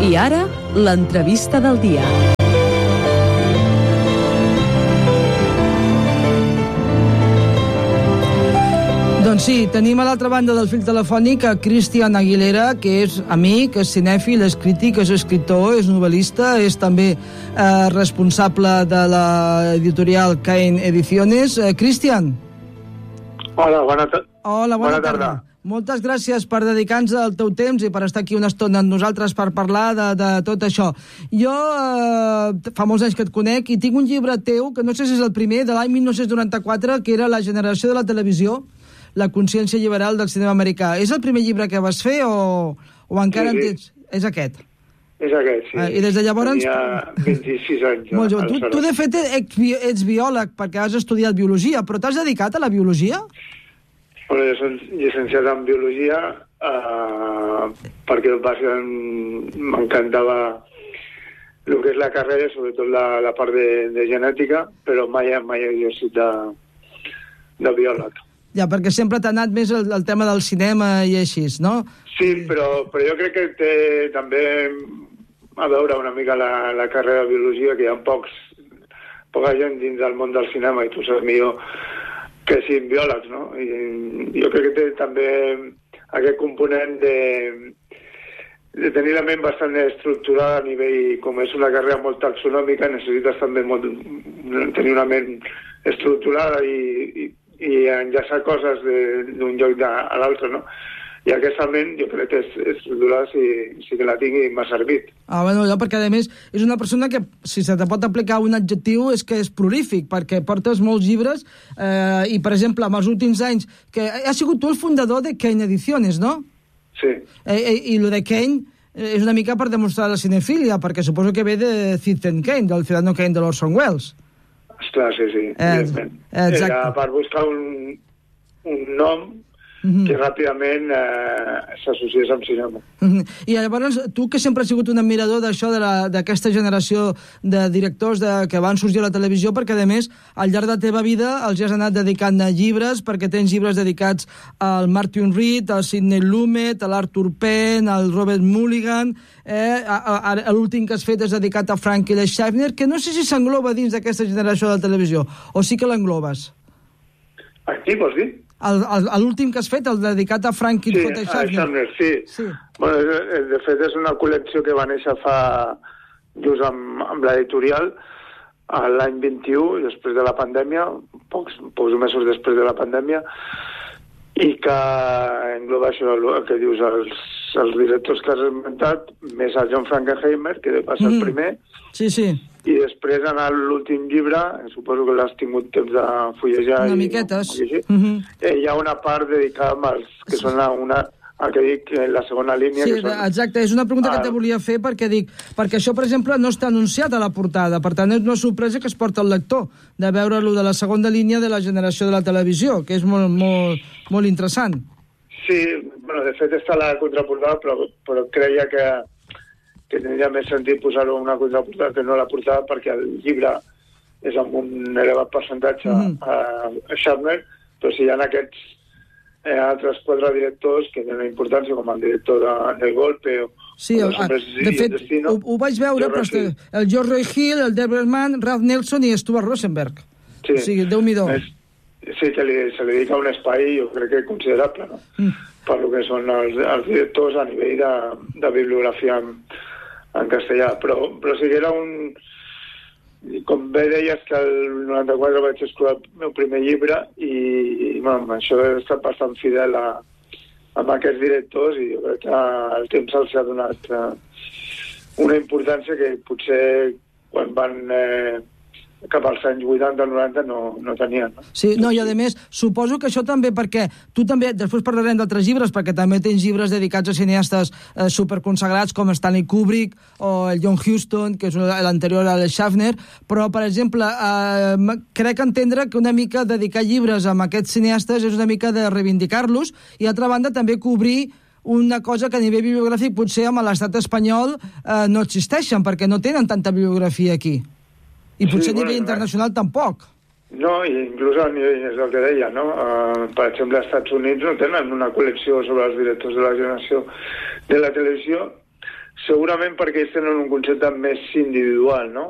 I ara, l'entrevista del dia. Doncs sí, tenim a l'altra banda del fil telefònic a Cristian Aguilera, que és amic, és cinèfil, és crític, és escriptor, és novel·lista, és també responsable de l'editorial Cain Ediciones. Cristian. Hola, bona tarda. Moltes gràcies per dedicar-nos el teu temps i per estar aquí una estona amb nosaltres per parlar de tot això. Jo fa molts anys que et conec i tinc un llibre teu, que no sé si és el primer, de l'any 1994, que era La generació de la televisió, la consciència liberal del cinema americà. És el primer llibre que vas fer o encara en tens? És aquest? És aquest, sí. I des de llavors... Tenia 26 anys. Molt jove. Tu, de fet, ets biòleg perquè has estudiat biologia, però t'has dedicat a la biologia? Bueno, jo soc llicenciat en biologia perquè bàsicament m'encantava el que és la carrera, sobretot la part de genètica, però mai he exercit de biòleg. Ja, perquè sempre t'ha anat més el tema del cinema i així, no? Sí, però jo crec que té també a veure una mica la carrera de biologia, que hi ha poca gent dins del món del cinema, i tu saps millor que siguin biòlegs, no? I jo crec que té també aquest component de tenir la ment bastant estructurada a nivell, com és una carrera molt taxonòmica, necessites també tenir una ment estructurada i enllaçar coses d'un lloc a l'altre, no? I aquesta ment jo crec que és estructural, sí que la tinc i m'ha servit. Bueno, perquè a més és una persona que, si se te pot aplicar un adjectiu, és que és prolífic, perquè portes molts llibres i, per exemple, en els últims anys, que has sigut tu el fundador de Cain Ediciones, no? Sí. I el de Cain és una mica per demostrar la cinefília, perquè suposo que ve de Citizen Kane, del Ciudadano Kane de l'Orson Welles. Esclar, sí, evidentment. Era per buscar un nom que ràpidament s'associés amb cinema. I llavors, tu que sempre has sigut un admirador d'això, d'aquesta generació de directors que van sorgir a la televisió, perquè a més, al llarg de la teva vida els has anat dedicant a llibres, perquè tens llibres dedicats al Martin Reed, al Sidney Lumet, a l'Arthur Penn, al Robert Mulligan, l'últim que has fet és dedicat a Frank L. Schaffner, que no sé si s'engloba dins d'aquesta generació de la televisió, o sí que l'englobes? Aquí, vols dir? L'últim que has fet, el dedicat a Frank L. Schaffner. Sí. Bueno, de fet, és una col·lecció que va néixer just amb l'editorial l'any 21, després de la pandèmia, pocs mesos després de la pandèmia, i que engloba això, el que dius, els directors que has esmentat, més el John Frankenheimer, que va ser el primer. Sí. I després, en l'últim llibre, suposo que l'has tingut temps de fullejar. Una miqueta. Hi ha una part dedicada als que són el que dic, la segona línia. Sí, exacte, és una pregunta que te volia fer perquè això, per exemple, no està anunciat a la portada, per tant és una sorpresa que es porta el lector de veure-lo de la segona línia de la generació de la televisió, que és molt interessant. Sí, bueno, de fet està a la contraportada, però creia que tindria més sentit posar-ho en una contraportada que no a la portada, perquè el llibre és amb un elevat percentatge a Schaffner, però si hi ha aquests altres 4 directors que tenen importància, com el director del Golpe sí, de fet, ho vaig veure, però el George Roy Hill, el Delbert Mann, Ralph Nelson i Stuart Rosenberg. Sí, o sigui, Déu-n'hi-do. Sí, se li dedica un espai, jo crec que considerable, no? Per lo que són els directors a nivell de bibliografia en castellà, però sí que era com bé deies que el 94 vaig escriure el meu primer llibre i això he estat bastant fidel amb aquests directors i jo crec que el temps els ha donat una importància que potser quan van cap als anys 80 o 90 no tenien. No? Sí, no, i a més, suposo que això també perquè tu també, després parlarem d'altres llibres, perquè també tens llibres dedicats a cineastes superconsagrats com Stanley Kubrick o el John Huston, que és l'anterior al Schaffner, però, per exemple, crec entendre que una mica dedicar llibres a aquests cineastes és una mica de reivindicar-los i, d'altra banda, també cobrir una cosa que a nivell bibliogràfic potser amb l'estat espanyol no existeixen, perquè no tenen tanta bibliografia aquí. I potser a nivell internacional tampoc. No, i inclús a nivell, és el que deia, no? Per exemple, als Estats Units no tenen una col·lecció sobre els directors de la generació de la televisió. segurament perquè ells tenen un concepte més individual, no?